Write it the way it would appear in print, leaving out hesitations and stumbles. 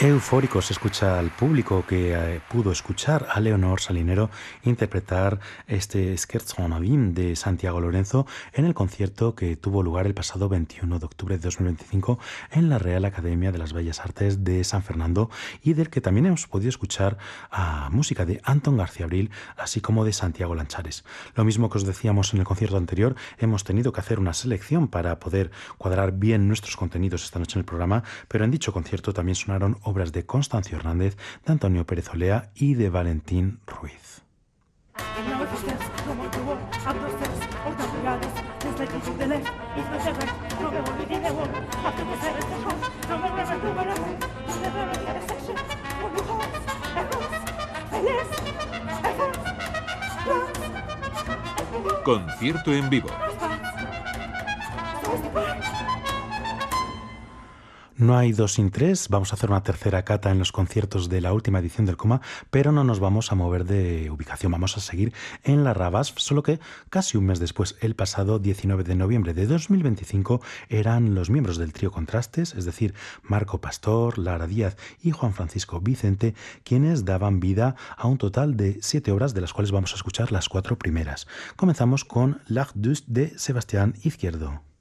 Eufórico se escucha al público que pudo escuchar a Leonor Salinero interpretar este Scherzo Novim de Santiago Lorenzo en el concierto que tuvo lugar el pasado 21 de octubre de 2025 en la Real Academia de las Bellas Artes de San Fernando, y del que también hemos podido escuchar a música de Antón García Abril, así como de Santiago Lanchares. Lo mismo que os decíamos en el concierto anterior, hemos tenido que hacer una selección para poder cuadrar bien nuestros contenidos esta noche en el programa, pero en dicho concierto también sonaron obras de Constancio Hernández, de Antonio Pérez Olea y de Valentín Ruiz. Concierto en vivo. No hay dos sin tres, vamos a hacer una tercera cata en los conciertos de la última edición del Coma, pero no nos vamos a mover de ubicación, vamos a seguir en la Rabasf, solo que casi un mes después, el pasado 19 de noviembre de 2025, eran los miembros del trío Contrastes, es decir, Marco Pastor, Lara Díaz y Juan Francisco Vicente, quienes daban vida a un total de 7 obras, de las cuales vamos a escuchar las 4 primeras. Comenzamos con L'Art de Sebastián Izquierdo.